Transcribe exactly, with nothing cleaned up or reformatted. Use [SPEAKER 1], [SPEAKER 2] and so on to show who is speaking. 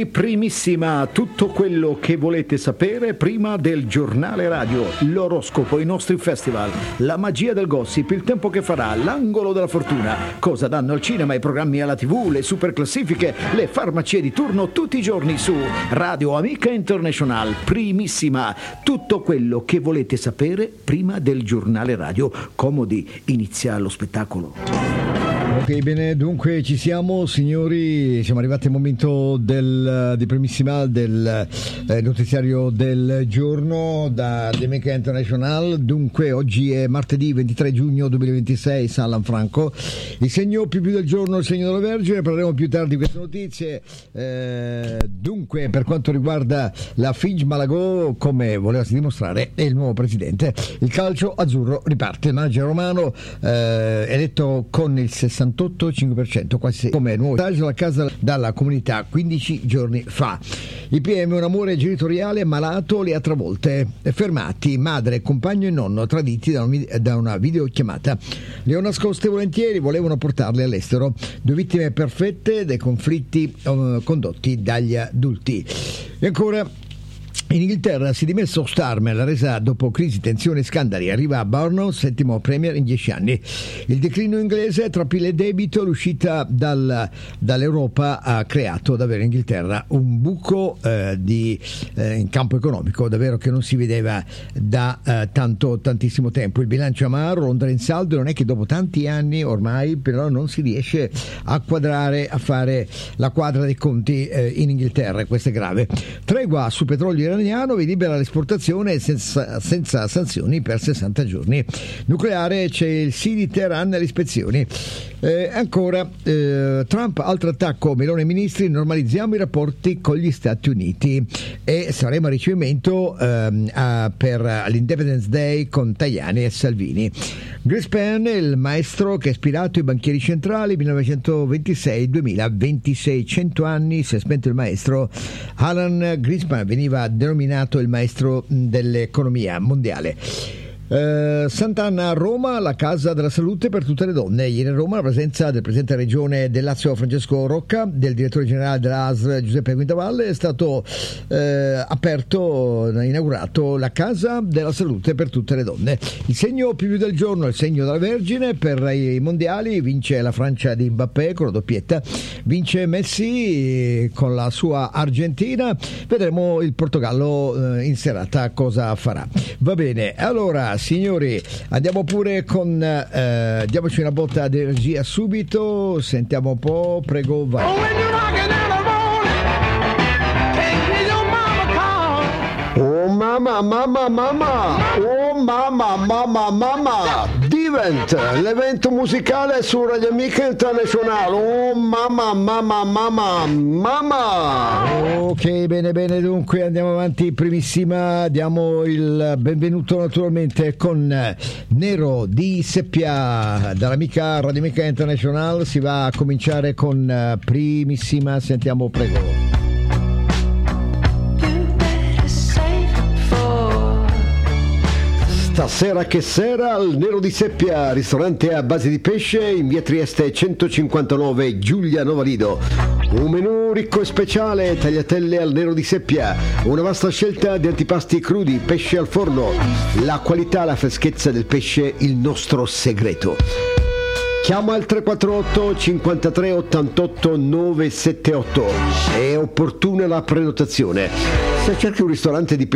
[SPEAKER 1] Primissima, tutto quello che volete sapere prima del giornale radio, l'oroscopo, i nostri festival, la magia del gossip, il tempo che farà, l'angolo della fortuna, cosa danno al cinema, i programmi alla tivù, le super classifiche, le farmacie di turno tutti i giorni su Radio Amica International. Primissima, tutto quello che volete sapere prima del giornale radio. Comodi, inizia lo spettacolo.
[SPEAKER 2] Ok, bene, dunque ci siamo signori, siamo arrivati al momento del, di primissima del eh, notiziario del giorno da The Amica International. Dunque oggi è martedì ventitré giugno duemilaventisei, San Lanfranco, il segno più più del giorno, il segno della Vergine. Parleremo più tardi di queste notizie. Eh, dunque per quanto riguarda la Figi Malagò, come volevasi dimostrare, è il nuovo presidente. Il calcio azzurro riparte, il manager romano eh, eletto con il sessantotto virgola cinque per cento, quasi come nuovo messaggio alla casa dalla comunità quindici giorni fa. I P M, un amore genitoriale malato le ha travolte, fermati madre, compagno e nonno traditi da, un, da una videochiamata. Le ho nascoste volentieri, volevano portarle all'estero. Due vittime perfette dei conflitti uh, condotti dagli adulti. E ancora in Inghilterra si è dimesso Starmer, la resa dopo crisi, tensioni e scandali. Arriva Burnout, settimo premier in dieci anni. Il declino inglese tra P I L e debito, l'uscita dal, dall'Europa ha creato davvero in Inghilterra un buco eh, di, eh, in campo economico davvero che non si vedeva da eh, tanto tantissimo tempo. Il bilancio amaro, Londra in saldo, non è che dopo tanti anni ormai però non si riesce a quadrare, a fare la quadra dei conti eh, in Inghilterra, questo è grave. Tregua su petrolio iraniano, vi libera l'esportazione senza, senza sanzioni per sessanta giorni. Nucleare, c'è il sì di Teheran alle ispezioni. Eh, ancora eh, Trump, altro attacco, Meloni e ministri, normalizziamo i rapporti con gli Stati Uniti e saremo a ricevimento ehm, a, per l'Independence Day con Tajani e Salvini. Greenspan, il maestro che ha ispirato i banchieri centrali millenovecentoventisei duemilaventisei, cento anni si è spento il maestro. Alan Greenspan veniva denominato il maestro dell'economia mondiale. Uh, Sant'Anna a Roma, la casa della salute per tutte le donne. Ieri a Roma la presenza del presidente della regione del Lazio Francesco Rocca, del direttore generale dell'A S L Giuseppe Quintavalle. È stato uh, aperto, inaugurato la casa della salute per tutte le donne. Il segno più del giorno è il segno della Vergine. Per i mondiali vince la Francia di Mbappé con la doppietta, vince Messi con la sua Argentina. Vedremo il Portogallo uh, in serata cosa farà. Va bene, allora signori, andiamo pure con eh, diamoci una botta di energia subito, sentiamo un po', prego, vai.
[SPEAKER 3] Oh mamma, mamma, mamma, oh mamma, mamma, mamma, Divent, l'evento musicale su Radio Amica International. Oh mamma, mamma, mamma, mamma.
[SPEAKER 2] Ok, bene, bene, dunque andiamo avanti, primissima, diamo il benvenuto naturalmente con Nero di Seppia dall'amica Radio Amica International. Si va a cominciare con primissima, sentiamo, prego.
[SPEAKER 3] Stasera che sera al Nero di Seppia, ristorante a base di pesce in via Trieste centocinquantanove, Giulia Novalido. Un menù ricco e speciale, tagliatelle al Nero di Seppia, una vasta scelta di antipasti crudi, pesce al forno, la qualità, la freschezza del pesce, il nostro segreto. Chiama al tre quattro otto cinquantatré ottantotto novecentosettantotto, è opportuna la prenotazione. Se cerchi un ristorante di pesce